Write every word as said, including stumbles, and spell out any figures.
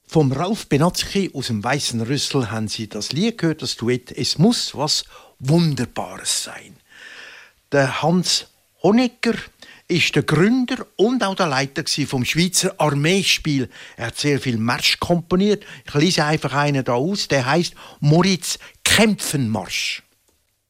Vom Ralf Benazki aus dem Weißen Rüssel haben Sie das Lied gehört, das Duett «Es muss was Wunderbares sein». Der Hans Honegger ist der Gründer und auch der Leiter vom Schweizer Armeespiel. Er hat sehr viel Marsch komponiert. Ich lese einfach einen da aus, der heißt «Moritz Kämpfenmarsch».